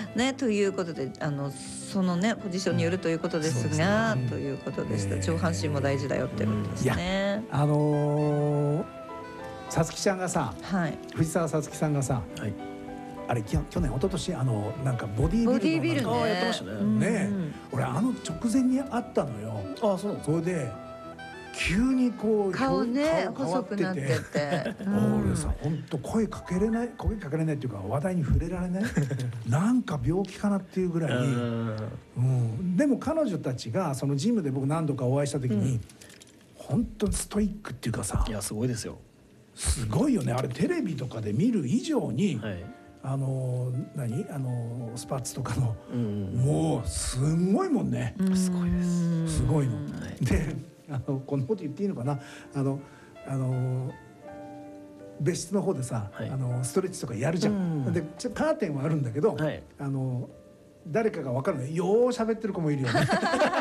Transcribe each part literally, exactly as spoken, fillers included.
ね、ということであのそのねポジションによるということですが、うん、すね、ということでした、えー、上半身も大事だよってことですね。 あのさつきちゃんがさ、 はい、 藤沢さつきさんがさ、はい、あれ去年一昨年あのなんかボディービルのボディービルね、 あやってましたね。ね、 うんうん、俺あの直前に会ったのよ。 ああそうなんですか。 それで急にこう顔ね細くなってて、 うん、俺さ本当声かけれない声かけれないっていうか話題に触れられないなんか病気かなっていうぐらい、うんうん、でも彼女たちがそのジムで僕何度かお会いした時に、うん、本当にストイックっていうかさ、 いやすごいですよ。 すごいよねあれテレビとかで見る以上に、はい、あの何あのスパッツとかの、うん、もうすごいもんね、 うん、すごいですすごいの、はい、であのこのこと言っていいのかな、あのあの別室の方でさ、はい、あのストレッチとかやるじゃん、うん、でちょカーテンはあるんだけど、はい、あの誰かが分かるのよう喋ってる子もいるよね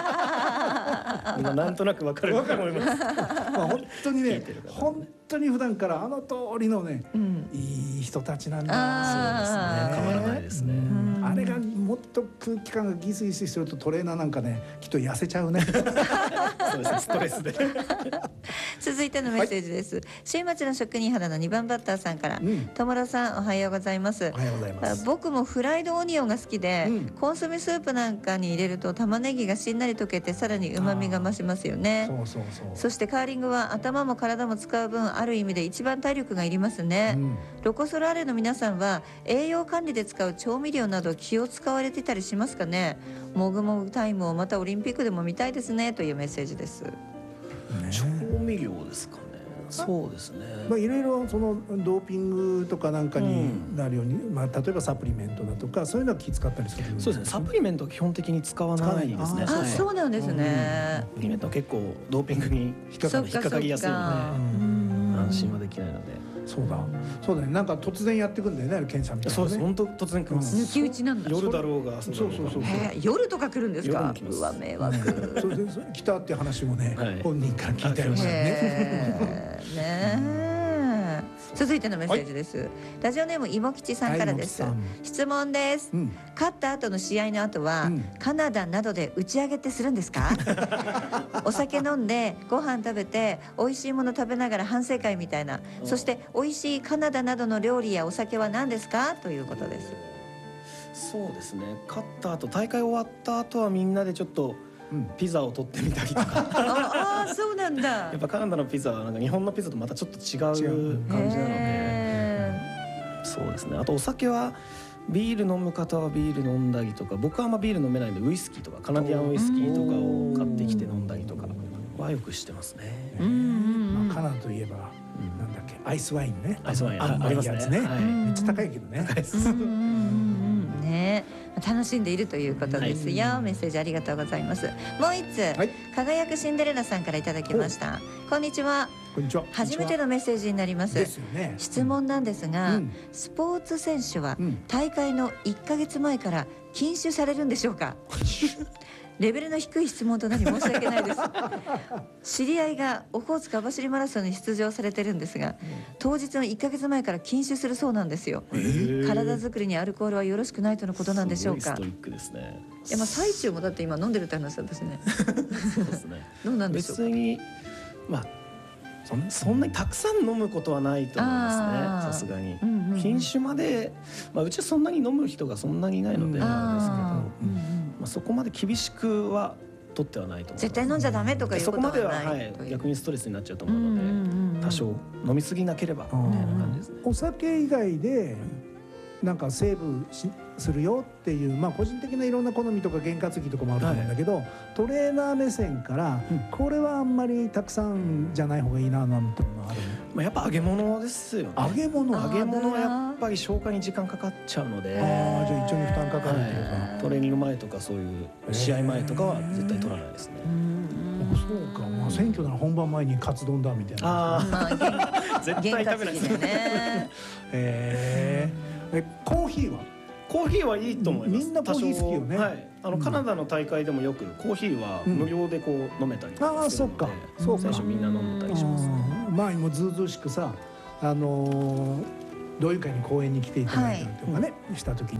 なんとなく分かると思いますまあ本当にね本当に普段からあの通りのね、うん、いい人たちなんだ。 そうですね、変わらないですね、うん、 あれがもっと空気感がギスギスするとトレーナーなんかねきっと痩せちゃうねそうですね、ストレスで続いてのメッセージです、はい、新町の職人肌のにばんバッターさんから、うん、友田さんおはようございます。 おはようございます。 僕もフライドオニオンが好きで、うん、コンソメスープなんかに入れると玉ねぎがしんなり溶けてさらに旨味が増しますよね。 そうそうそう。 そしてカーリングは頭も体も使う分ある意味で一番体力がいりますね、うん、ロコ・ソラーレの皆さんは栄養管理で使う調味料など気を使われてたりしますかね。もぐもぐタイムをまたオリンピックでも見たいですねというメッセージです、ね、 調味料ですかね。そうですね、 まあ、いろいろそのドーピングとかなんかになるように、うん、まあ、例えばサプリメントだとかそういうのは気使ったりするんですか。 そうですね、サプリメントは基本的に使わないですね。 あ、はい、そうなんですね、 うん、サプリメントは結構ドーピングに引っかか、引っかかりやすいので、安心はできないので。 そうだそうだね、なんか突然やってくんだよね検査みたいな、ね、 そうです、本当突然来ます、 うん、抜き打ちなんだ。 夜だろうがそうそうそうそう、 夜とか来るんですか。うわ迷惑、 ね、そうです来たっていう話もね、はい、本人から聞いたりましたねね続いてのメッセージです、はい、ラジオネームいもきちさんからです、はい、質問です、うん、勝った後の試合の後は、うん、カナダなどで打ち上げってするんですかお酒飲んでご飯食べて美味しいもの食べながら反省会みたいな、うん、そして美味しいカナダなどの料理やお酒は何ですかということです。 そうですね、勝った後大会終わった後はみんなでちょっとピザを取ってみたりとかああそうなんだ。 やっぱカナダのピザはなんか日本のピザとまたちょっと違う感じなので、そうですね。あとお酒はビール飲む方はビール飲んだりとか、僕はあんまビール飲めないんでウイスキーとかカナディアンウイスキーとかを買ってきて飲んだりとかはよくしてますね。 まあカナダといえばなんだっけアイスワインね、 アイスワインありますね。めっちゃ高いけどね。 ね、楽しんでいるということですよ、はい、メッセージありがとうございます。もう一つ、はい、輝くシンデレラさんからいただきました。こんにちは。 こんにちは。 初めてのメッセージになります。 ですよね。 質問なんですが、うん、スポーツ選手は大会のいっかげつまえから禁酒されるんでしょうかレベルの低い質問となり申し訳ないです知り合いがオホーツク網走マラソンに出場されてるんですが、当日のいっかげつまえから禁酒するそうなんですよ。体作りにアルコールはよろしくないとのことなんでしょうか。 すごいストイックですね。 いや、まあ最中もだって今飲んでるって話だったしねそうですねどうなんでしょうか。 別にまあそん、そんなにたくさん飲むことはないと思いますね、さすがに、うんうん、禁酒まで、まあ、うちはそんなに飲む人がそんなにいないのであれですけど、うんうん、まあ、そこまで厳しくは取ってはないと思います。 絶対飲んじゃダメとかいうことはない。 そこまでは、はい、逆にストレスになっちゃうと思うので、うんうんうん、多少飲みすぎなければみたいな感じですね。 お酒以外でなんかセーブしするよっていう、まあ個人的ないろんな好みとか験担ぎとかもあると思うんだけど、はい、トレーナー目線から、うん、これはあんまりたくさんじゃない方がいいななんてのがある。 まあやっぱ揚げ物ですよね。 揚げ物揚げ物はやっぱり消化に時間かかっちゃうので、 ああ、じゃあ一応に負担かかるっていうか、 はい、トレーニング前とかそういう試合前とかは絶対取らないですね。 そうか、まあ選挙なら本番前にカツ丼だみたいな。ああ絶対食べないですね。 へえ。コーヒーはコーヒーはいいと思います。 みんなコーヒー好きよね。 はい、あのカナダの大会でもよくコーヒーは無料でこう飲めたりとかするので、選手みんな飲んだりしますね。 前もずうずうしくさ、あの同友会に公園に来ていただいたりとかね、した時に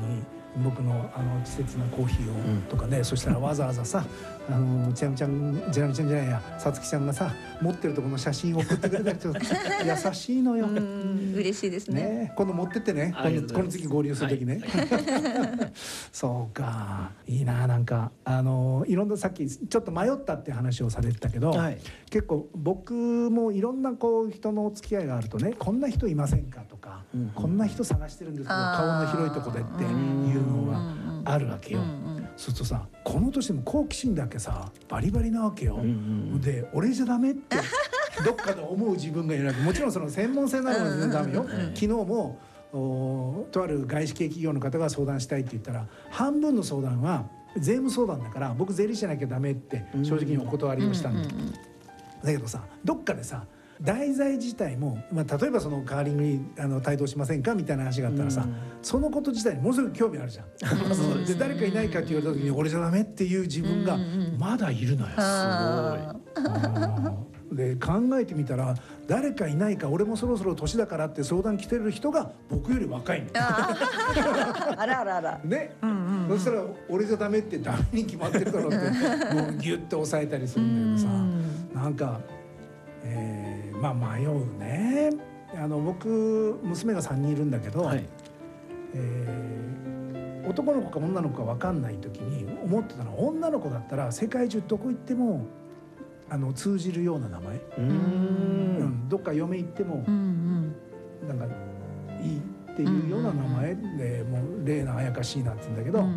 僕のあの稚拙なコーヒーをとかね、そしたらわざわざさあのちなみちゃんちなみちゃんじゃないやさつきちゃんがさ持ってるところの写真を送ってくれたりとか優しいのよ。 嬉しいですね。 ね今度持ってってね、このこの次合流する時ね。そうかいいな。なんかあのいろんなさっきちょっと迷ったって話をされてたけど、はい、結構僕もいろんなこう人のお付き合いがあるとね、こんな人いませんかとか、うんうん、こんな人探してるんですけど顔の広いとこでっていうのがあるわけよ。そうするとさ、この年でも好奇心だけさバリバリなわけよ。うんうん、で俺じゃダメってどっかで思う自分がいるわけ。もちろんその専門性なのは全然ダメよ。昨日もとある外資系企業の方が相談したいって言ったら、半分の相談は税務相談だから僕税理士じゃなきゃダメって正直にお断りをしたんだ。だけどさ、どっかでさ題材自体も、まあ、例えばそのカーリングにあの帯同しませんかみたいな話があったらさ、うん、そのこと自体にものすごく興味あるじゃん。で誰かいないかって言われた時に俺じゃダメっていう自分がまだいるのよ。すごい。で考えてみたら誰かいないか、俺もそろそろ年だからって相談来てる人が僕より若いの。 あらあらあら。 ね、うんうん、そしたら俺じゃダメってダメに決まってるだろうってもうギュッと抑えたりするんだけどさ、なんか。えー、まあ迷うね。あの僕娘がさんにんいるんだけど、はい、えー、男の子か女の子か分かんない時に思ってたのは、女の子だったら世界中どこ行ってもあの通じるような名前、うん、うん、どっか嫁行っても、うんうん、なんかいいっていうような名前で、もうレーナ、綾香、シーナって言うんだけど、うんうん、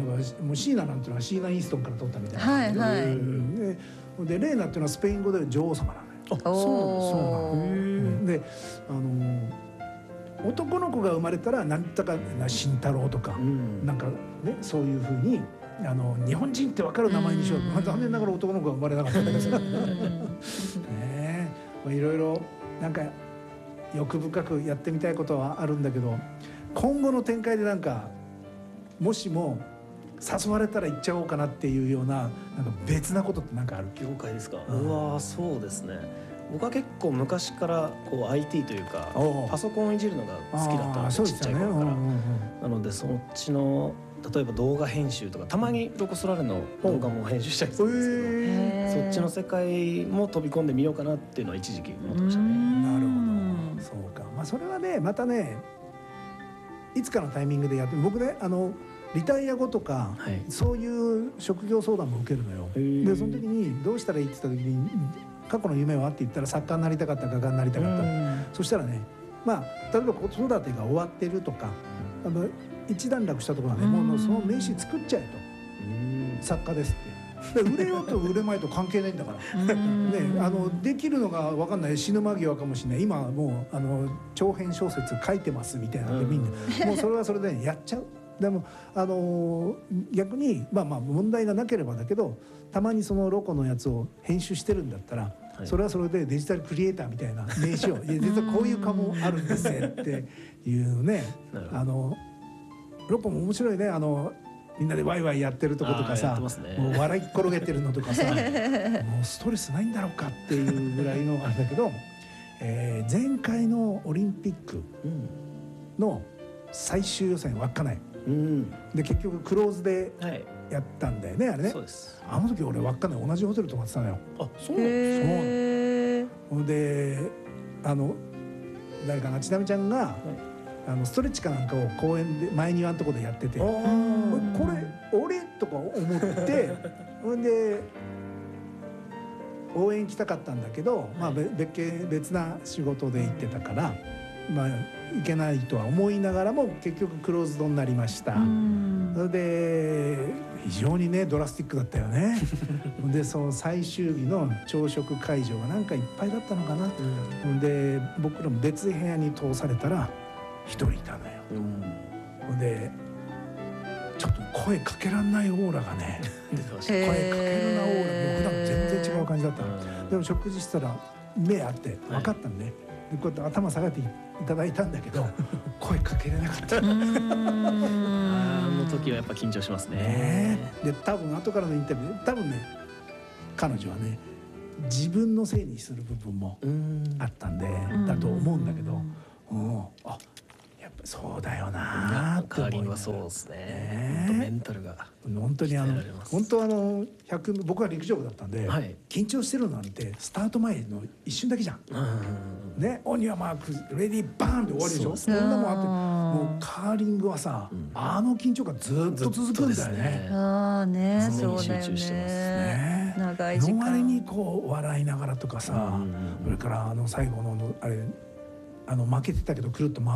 もうシーナなんていうのはシーナ・イーストンから取ったみたいな、はいはい、で, でレーナっていうのはスペイン語で女王様なの。あ、そうなの。で、あの男の子が生まれたらなんとか慎太郎とか、うん、なんかねそういうふうにあの日本人って分かる名前にしよう。まあ、残念ながら男の子が生まれなかったんだけどねえ、まあ、いろいろなんか欲深くやってみたいことはあるんだけど、今後の展開でなんかもしも誘われたら行っちゃおうかなっていうような、なんか別なことってなんかある？ 業界ですか？うん、うわそうですね。僕は結構昔からこう アイティー というかパソコンをいじるのが好きだったので、ちっちゃい頃から。なのでそっちの例えば動画編集とか、たまにロコ・ソラーレの動画も編集したりするんですけど、そっちの世界も飛び込んでみようかなっていうのは一時期思ってましたね。 なるほど、そうか。まあそれはねまたねいつかのタイミングでやって、僕ねあのリタイア後とか、はい、そういう職業相談も受けるのよ。でその時にどうしたらいいって言った時に過去の夢はって言ったら作家になりたかった画家になりたかった。そしたらね、まあ例えば子育てが終わってるとか、あの一段落したところはね、もうその名刺作っちゃえと、作家ですって。で売れようと売れまいと関係ないんだからね、あのできるのが分かんない、死ぬ間際かもしれない、今はもうあの長編小説書いてますみたいなんでみんなもうそれはそれでやっちゃう。でもあの逆にまあまあ問題がなければだけど、たまにそのロコのやつを編集してるんだったら、はい、それはそれでデジタルクリエイターみたいな名刺をいや実はこういう顔もあるんですよっていうねあのロコも面白いね。あのみんなでワイワイやってるとことかさ、ね、もう笑い転げてるのとかさもうストレスないんだろうかっていうぐらいのあれだけど、えー、前回のオリンピックの最終予選稚内、うん、で結局クローズでやったんだよね、はい、あれね。そうです。あの時俺稚内同じホテル泊まってたのよ。あ、そうなんですか。そうで、あの誰かな、ちなみちゃんが、はい、あのストレッチかなんかを公園で前庭のところでやってて、これ俺とか思ってほんで応援行きたかったんだけど、はい、まあ別件別な仕事で行ってたからまあいけないとは思いながらも結局クローズドになりました。それで非常にねドラスティックだったよねでその最終日の朝食会場がなんかいっぱいだったのかな、うん、で僕らも別部屋に通されたら一人いたのよ、うん、でちょっと声かけらんないオーラがね声かけるなオーラ、僕らも全然違う感じだったの。でも食事したら目あって分かったんで、はい、でこうやって頭下がっていただいたんだけど声かけれなかったあの時はやっぱ緊張しますね。ねで多分後からのインタビューで多分ね彼女はね自分のせいにする部分もあったんでだと思うんだけど、うん、あやっぱそうだよな。 カーリングはそうですね。本当メンタルが本当にあの本当あのひゃく僕は陸上部だったんで、はい、緊張してるのなんてスタート前の一瞬だけじゃん。ね、オンユアマークレディーバーンで終わりでしょ。そんなもんあってもうカーリングはさ、うん、あの緊張感ずっと続くんだよね。 ああね、そうだよね。 ね、長い時間。の割にこう笑いながらとかさ、それからあの最後のあれあの負けてたけどくるっと回